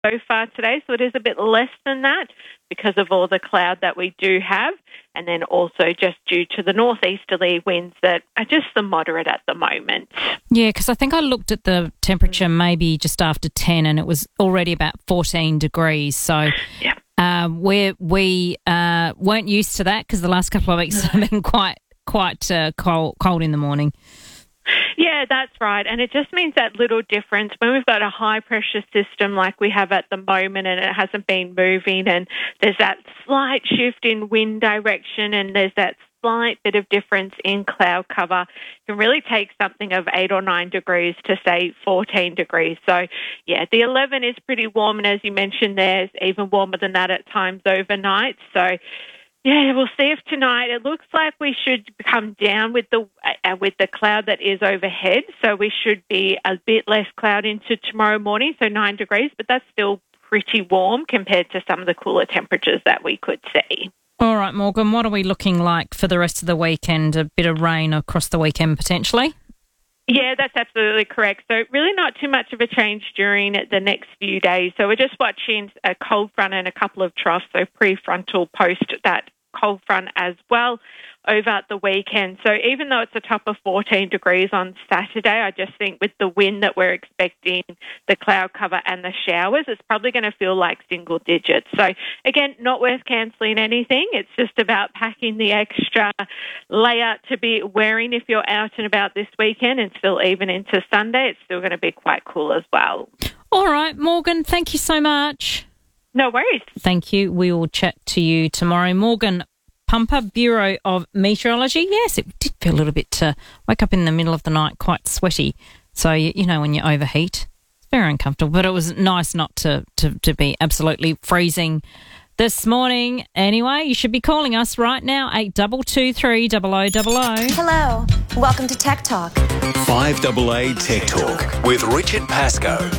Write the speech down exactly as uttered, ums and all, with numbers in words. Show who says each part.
Speaker 1: so far today, so it is a bit less than that because of all the cloud that we do have, and then also just due to the northeasterly winds that are just the moderate at the moment.
Speaker 2: Yeah, because I think I looked at the temperature maybe just after ten and it was already about fourteen degrees. So
Speaker 1: yeah.
Speaker 2: uh, we're, we uh, weren't used to that because the last couple of weeks have been quite quite uh, cold, cold in the morning.
Speaker 1: Yeah, that's right. And it just means that little difference when we've got a high-pressure system like we have at the moment and it hasn't been moving, and there's that slight shift in wind direction and there's that slight bit of difference in cloud cover, can really take something of eight or nine degrees to, say, fourteen degrees. So, yeah, the eleven is pretty warm, and as you mentioned, there's even warmer than that at times overnight. So, yeah, we'll see if tonight it looks like we should come down with the uh, with the cloud that is overhead. So we should be a bit less cloud into tomorrow morning, so nine degrees, but that's still pretty warm compared to some of the cooler temperatures that we could see.
Speaker 2: All right, Morgan, what are we looking like for the rest of the weekend? A bit of rain across the weekend potentially?
Speaker 1: Yeah, that's absolutely correct. So really not too much of a change during the next few days. So we're just watching a cold front and a couple of troughs, so prefrontal post that cold front as well over the weekend. So even though it's a top of fourteen degrees on Saturday, I just think with the wind that we're expecting, the cloud cover and the showers, it's probably going to feel like single digits. So again, not worth cancelling anything. It's just about packing the extra layer to be wearing if you're out and about this weekend, and still even into Sunday, it's still going to be quite cool as well.
Speaker 2: All right, Morgan, thank you so much.
Speaker 1: No worries.
Speaker 2: Thank you. We will chat to you tomorrow. Morgan Pumper, Bureau of Meteorology. Yes, it did feel a little bit, uh, wake up in the middle of the night quite sweaty. So, you, you know, when you overheat, it's very uncomfortable. But it was nice not to, to, to be absolutely freezing this morning. Anyway, you should be calling us right now, eight two two three, double oh double oh.
Speaker 3: Hello. Welcome to Tech Talk.
Speaker 4: five A A Tech Talk with Richard Pascoe.